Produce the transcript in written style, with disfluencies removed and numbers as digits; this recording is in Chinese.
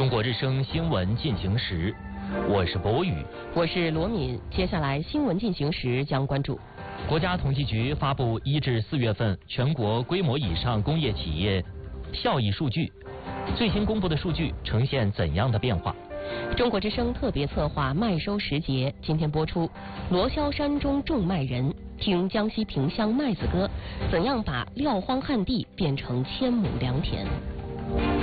中国之声新闻进行时，我是博宇， 我是罗敏。接下来新闻进行时将关注： 国家统计局发布1至4月份全国规模以上工业企业效益数据，最新公布的数据呈现怎样的变化？ 中国之声特别策划麦收时节今天播出，罗霄山中种麦人，听江西萍乡麦子歌，怎样把撂荒旱地变成千亩良田。